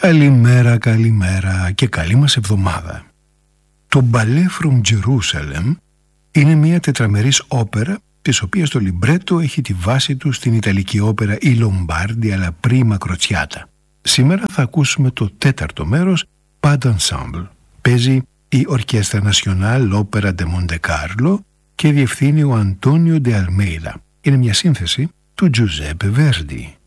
Καλημέρα, καλημέρα και καλή μας εβδομάδα. Το Ballet from Jerusalem είναι μια τετραμερής όπερα, της οποίας το λιμπρέτο έχει τη βάση του στην Ιταλική όπερα «Η Λομπάρντι» αλλά πρίμα Κροτσιάτα. Σήμερα θα ακούσουμε το τέταρτο μέρος, «Pas d'ensemble». Παίζει η Ορκέστρα Νασιονάλ Όπερα de Monte Carlo και διευθύνει ο Αντώνιο Ντε Αλμέιδα. Είναι μια σύνθεση του Τζουζέπε Βέρντι.